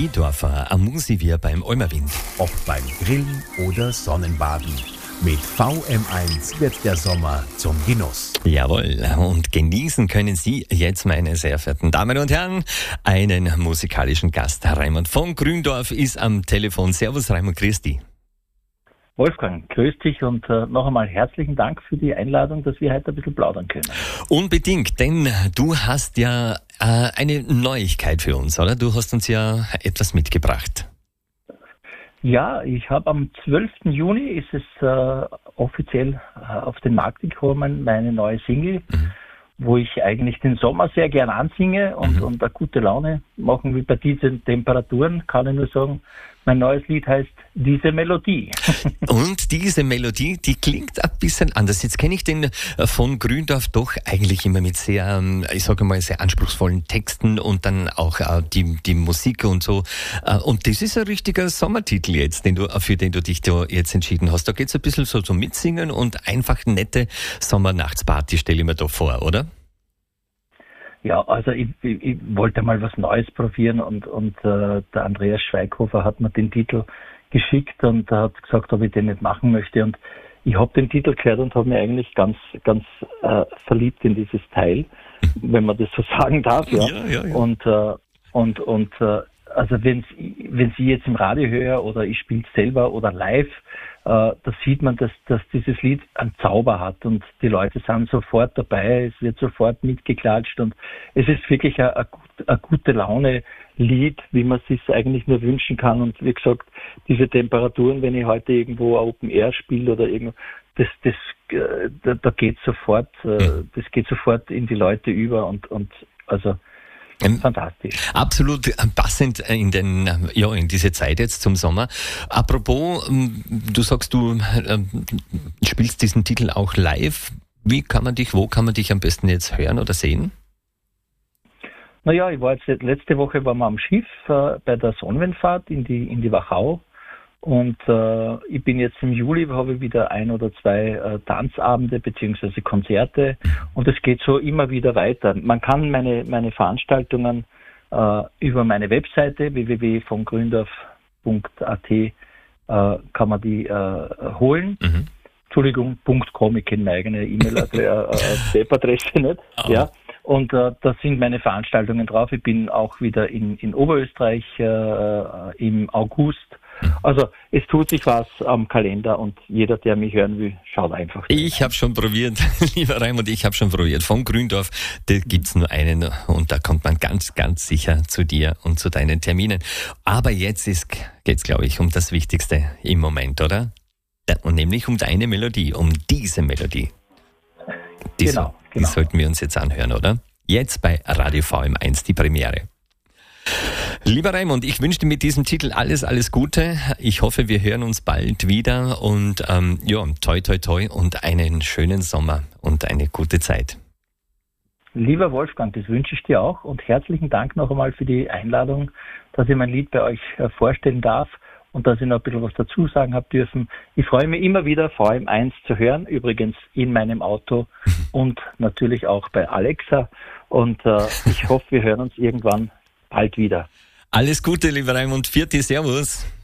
Biedorfer am Musivier beim Olmerwind. Ob beim Grillen oder Sonnenbaden. Mit VM1 wird der Sommer zum Genuss. Jawohl, und genießen können Sie jetzt, meine sehr verehrten Damen und Herren, einen musikalischen Gast. Raimund von Gründorf ist am Telefon. Servus Raimund, grüß dich. Wolfgang, grüß dich und noch einmal herzlichen Dank für die Einladung, dass wir heute ein bisschen plaudern können. Unbedingt, denn du hast ja eine Neuigkeit für uns, oder? Du hast uns ja etwas mitgebracht. Ja, ich habe am 12. Juni ist es offiziell auf den Markt gekommen, meine neue Single, wo ich eigentlich den Sommer sehr gern ansinge und eine gute Laune machen will bei diesen Temperaturen, kann ich nur sagen. Mein neues Lied heißt Diese Melodie. Und diese Melodie, die klingt ein bisschen anders. Jetzt kenne ich den von Gründorf doch eigentlich immer mit sehr, ich sage mal, sehr anspruchsvollen Texten und dann auch die Musik und so. Und das ist ein richtiger Sommertitel jetzt, für den du dich da jetzt entschieden hast. Da geht es ein bisschen so zum Mitsingen und einfach nette Sommernachtsparty, stelle ich mir da vor, oder? Ja, also ich wollte mal was Neues probieren und der Andreas Schweighofer hat mir den Titel geschickt und hat gesagt, ob ich den nicht machen möchte. Und ich habe den Titel gehört und habe mich eigentlich ganz verliebt in dieses Teil, wenn man das so sagen darf. Ja. Also wenn Sie jetzt im Radio hören oder ich spiele es selber oder live, da sieht man, dass dieses Lied einen Zauber hat und die Leute sind sofort dabei, es wird sofort mitgeklatscht und es ist wirklich ein gute Laune-Lied, wie man es sich eigentlich nur wünschen kann. Und wie gesagt, diese Temperaturen, wenn ich heute irgendwo Open Air spiele oder irgendwo, da geht sofort, das geht sofort in die Leute über und also fantastisch. Absolut passend in diese Zeit jetzt zum Sommer. Apropos, du sagst, du spielst diesen Titel auch live. Wo kann man dich am besten jetzt hören oder sehen? Naja, letzte Woche waren wir am Schiff bei der Sonnenwendfahrt in die Wachau. Und ich bin jetzt im Juli, habe ich wieder 1 oder 2 Tanzabende beziehungsweise Konzerte und es geht so immer wieder weiter. Man kann meine Veranstaltungen über meine Webseite www.vongründorf.at kann man die holen. Entschuldigung, .com, ich kenne meine eigene Webadresse nicht. Oh. Ja. Und da sind meine Veranstaltungen drauf. Ich bin auch wieder in Oberösterreich im August. Also es tut sich was am Kalender und jeder, der mich hören will, schaut einfach. Ich habe schon probiert, lieber Raimund, Von Gründorf, da gibt's nur einen und da kommt man ganz, ganz sicher zu dir und zu deinen Terminen. Aber jetzt geht's, glaube ich, um das Wichtigste im Moment, oder? Und nämlich um deine Melodie, um diese Melodie. Die sollten wir uns jetzt anhören, oder? Jetzt bei Radio VM1 die Premiere. Lieber Raimund, ich wünsche dir mit diesem Titel alles Gute. Ich hoffe, wir hören uns bald wieder und toi toi toi und einen schönen Sommer und eine gute Zeit. Lieber Wolfgang, das wünsche ich dir auch und herzlichen Dank noch einmal für die Einladung, dass ich mein Lied bei euch vorstellen darf und dass ich noch ein bisschen was dazu sagen habe dürfen. Ich freue mich immer wieder, VM1 zu hören, übrigens in meinem Auto und natürlich auch bei Alexa und ich hoffe, wir hören uns irgendwann bald wieder. Alles Gute, lieber Raimund. Vierte, Servus.